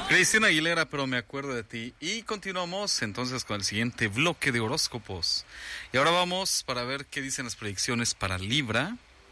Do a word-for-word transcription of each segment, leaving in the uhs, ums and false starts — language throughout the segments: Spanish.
Cristina Aguilera, pero me acuerdo de ti. Y continuamos entonces con el siguiente bloque de horóscopos. Y ahora vamos para ver qué dicen las predicciones para Libra.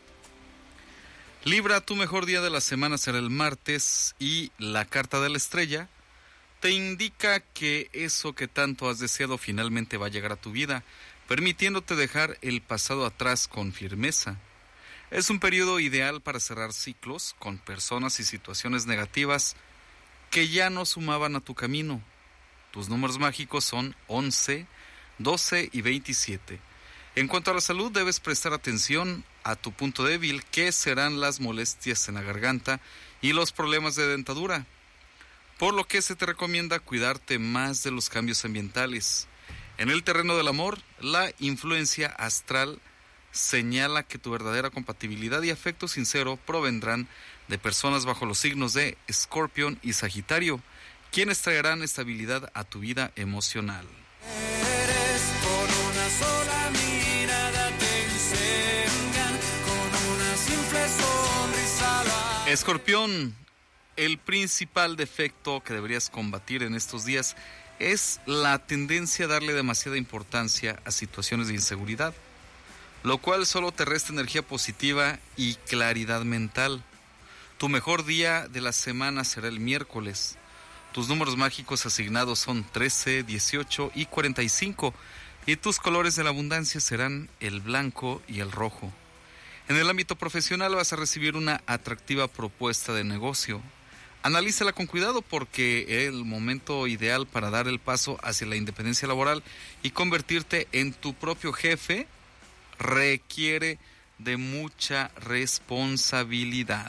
Libra, tu mejor día de la semana será el martes y la carta de la estrella te indica que eso que tanto has deseado finalmente va a llegar a tu vida, permitiéndote dejar el pasado atrás con firmeza. Es un periodo ideal para cerrar ciclos con personas y situaciones negativas que ya no sumaban a tu camino. Tus números mágicos son once, doce y veintisiete. En cuanto a la salud, debes prestar atención a tu punto débil, que serán las molestias en la garganta y los problemas de dentadura, por lo que se te recomienda cuidarte más de los cambios ambientales. En el terreno del amor, la influencia astral señala que tu verdadera compatibilidad y afecto sincero provendrán de personas bajo los signos de Escorpión y Sagitario, quienes traerán estabilidad a tu vida emocional. Eres con una sola mirada te enseñan, con una simple sonrisa lo... Escorpión, el principal defecto que deberías combatir en estos días es la tendencia a darle demasiada importancia a situaciones de inseguridad, lo cual solo te resta energía positiva y claridad mental. Tu mejor día de la semana será el miércoles. Tus números mágicos asignados son trece, dieciocho y cuarenta y cinco, y tus colores de la abundancia serán el blanco y el rojo. En el ámbito profesional vas a recibir una atractiva propuesta de negocio. Analízala con cuidado porque el momento ideal para dar el paso hacia la independencia laboral y convertirte en tu propio jefe requiere de mucha responsabilidad.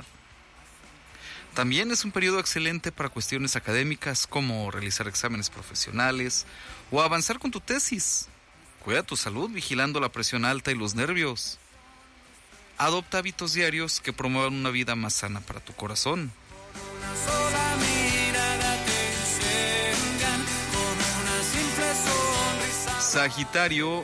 También es un periodo excelente para cuestiones académicas como realizar exámenes profesionales o avanzar con tu tesis. Cuida tu salud vigilando la presión alta y los nervios. Adopta hábitos diarios que promuevan una vida más sana para tu corazón. Una sola mirada te enseñan, con una simple sonrisa. Sagitario,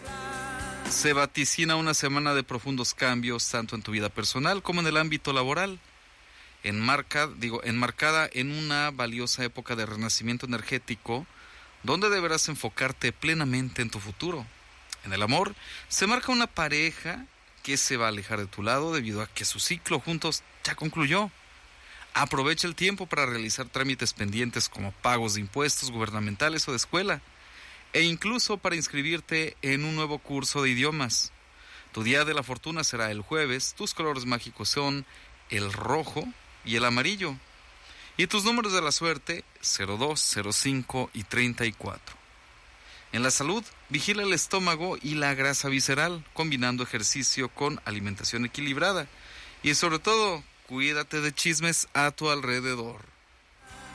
se vaticina una semana de profundos cambios tanto en tu vida personal como en el ámbito laboral. Enmarca, digo, enmarcada en una valiosa época de renacimiento energético, donde deberás enfocarte plenamente en tu futuro. En el amor, se marca una pareja que se va a alejar de tu lado debido a que su ciclo juntos ya concluyó. Aprovecha el tiempo para realizar trámites pendientes como pagos de impuestos gubernamentales o de escuela, e incluso para inscribirte en un nuevo curso de idiomas. Tu día de la fortuna será el jueves, tus colores mágicos son el rojo y el amarillo, y tus números de la suerte cero dos, cero cinco y treinta y cuatro. En la salud, vigila el estómago y la grasa visceral, combinando ejercicio con alimentación equilibrada, y sobre todo, cuídate de chismes a tu alrededor.